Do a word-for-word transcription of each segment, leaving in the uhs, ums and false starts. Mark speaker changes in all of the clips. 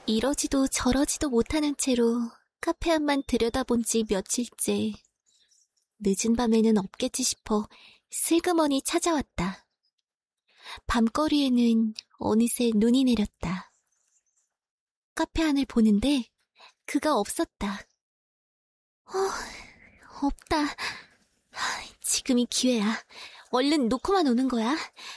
Speaker 1: 이러지도 저러지도 못하는 채로 카페 앞만 들여다본 지 며칠째. 늦은 밤에는 없겠지 싶어 슬그머니 찾아왔다. 밤거리에는 어느새 눈이 내렸다. 카페 안을 보는데 그가 없었다. 어, 없다. 지금이 기회야. 얼른 놓고만 오는 거야.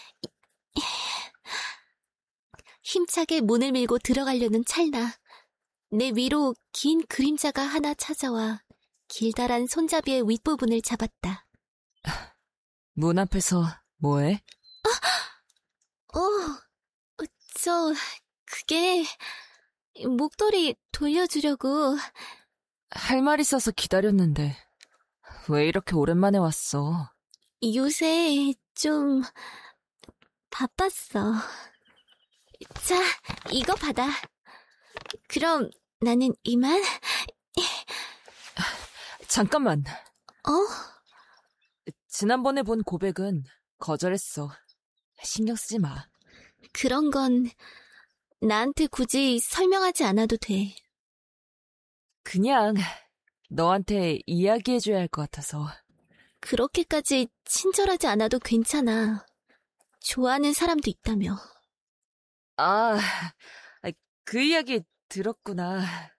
Speaker 1: 힘차게 문을 밀고 들어가려는 찰나 내 위로 긴 그림자가 하나 찾아와 길다란 손잡이의 윗부분을 잡았다.
Speaker 2: 문 앞에서 뭐해?
Speaker 1: 어, 어, 저, 그게 목도리 돌려주려고.
Speaker 2: 할 말 있어서 기다렸는데 왜 이렇게 오랜만에 왔어?
Speaker 1: 요새 좀 바빴어. 자, 이거 받아. 그럼 나는 이만.
Speaker 2: 잠깐만.
Speaker 1: 어?
Speaker 2: 지난번에 본 고백은 거절했어. 신경 쓰지 마.
Speaker 1: 그런 건 나한테 굳이 설명하지 않아도 돼.
Speaker 2: 그냥 너한테 이야기해줘야 할 것 같아서.
Speaker 1: 그렇게까지 친절하지 않아도 괜찮아. 좋아하는 사람도 있다며.
Speaker 2: 아, 그 이야기 들었구나.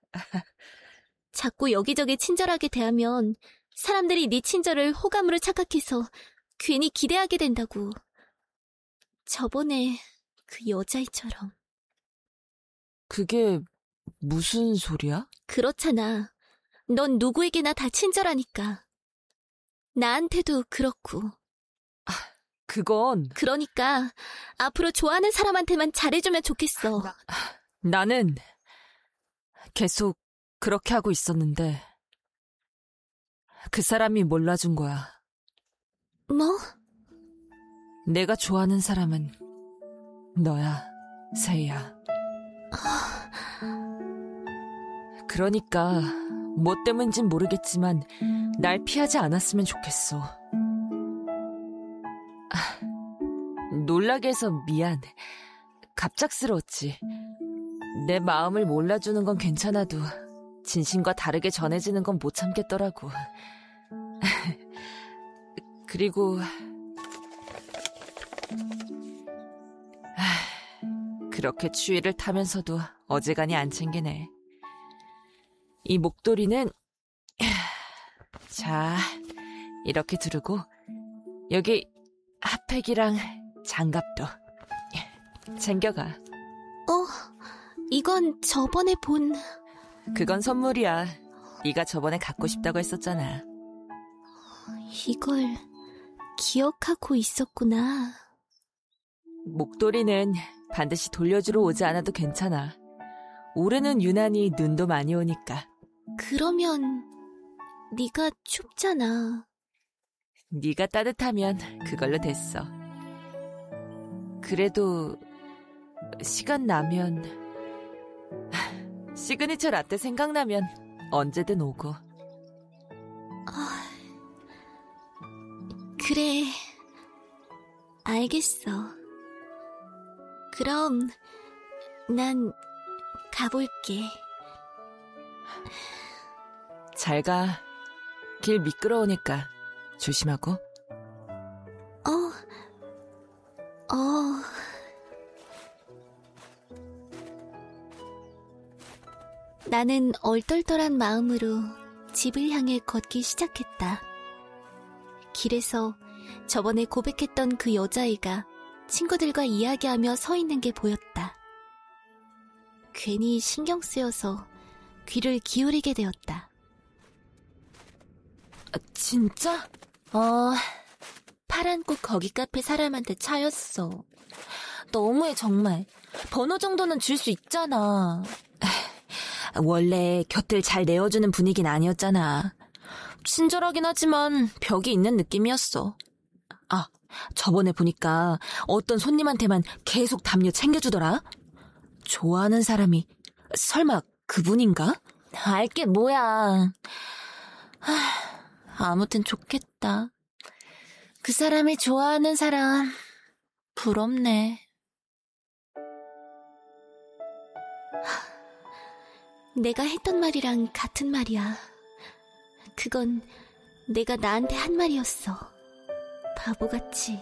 Speaker 1: 자꾸 여기저기 친절하게 대하면 사람들이 네 친절을 호감으로 착각해서 괜히 기대하게 된다고. 저번에 그 여자애처럼.
Speaker 2: 그게 무슨 소리야?
Speaker 1: 그렇잖아. 넌 누구에게나 다 친절하니까. 나한테도 그렇고.
Speaker 2: 아, 그건...
Speaker 1: 그러니까 앞으로 좋아하는 사람한테만 잘해주면 좋겠어.
Speaker 2: 나, 나는 계속 그렇게 하고 있었는데 그 사람이 몰라준 거야.
Speaker 1: 뭐?
Speaker 2: 내가 좋아하는 사람은 너야, 세이야. 그러니까 뭐 때문인진 모르겠지만 날 피하지 않았으면 좋겠어. 놀라게 해서 미안. 갑작스러웠지. 내 마음을 몰라주는 건 괜찮아도 진심과 다르게 전해지는 건 못 참겠더라고. 그리고 그렇게 추위를 타면서도 어지간히 안 챙기네. 이 목도리는 자, 이렇게 두르고 여기 핫팩이랑 장갑도 챙겨가.
Speaker 1: 어, 이건 저번에 본...
Speaker 2: 그건 선물이야. 네가 저번에 갖고 싶다고 했었잖아.
Speaker 1: 이걸 기억하고 있었구나.
Speaker 2: 목도리는 반드시 돌려주러 오지 않아도 괜찮아. 올해는 유난히 눈도 많이 오니까.
Speaker 1: 그러면 네가 춥잖아.
Speaker 2: 네가 따뜻하면 그걸로 됐어. 그래도 시간 나면 시그니처 라떼 생각나면 언제든 오고.
Speaker 1: 아, 그래, 알겠어. 그럼 난 가볼게.
Speaker 2: 잘 가. 길 미끄러우니까 조심하고.
Speaker 1: 어, 어... 나는 얼떨떨한 마음으로 집을 향해 걷기 시작했다. 길에서 저번에 고백했던 그 여자애가 친구들과 이야기하며 서 있는 게 보였다. 괜히 신경 쓰여서 귀를 기울이게 되었다.
Speaker 2: 아, 진짜?
Speaker 1: 어, 파란 꽃 거기 카페 사람한테 차였어. 너무해 정말. 번호 정도는 줄 수 있잖아.
Speaker 2: 원래 곁을 잘 내어주는 분위기는 아니었잖아.
Speaker 1: 친절하긴 하지만 벽이 있는 느낌이었어.
Speaker 2: 아, 저번에 보니까 어떤 손님한테만 계속 담요 챙겨주더라. 좋아하는 사람이 설마 그분인가?
Speaker 1: 알게 뭐야. 하, 아무튼 좋겠다. 그 사람이 좋아하는 사람 부럽네. 내가 했던 말이랑 같은 말이야. 그건 내가 나한테 한 말이었어. 바보같이.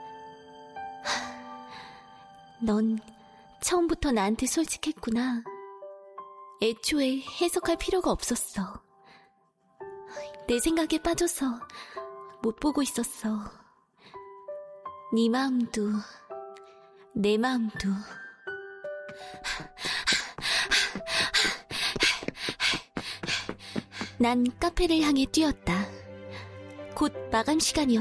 Speaker 1: 넌 처음부터 나한테 솔직했구나. 애초에 해석할 필요가 없었어. 내 생각에 빠져서 못 보고 있었어. 네 마음도 내 마음도. 난 카페를 향해 뛰었다. 곧 마감 시간이었다.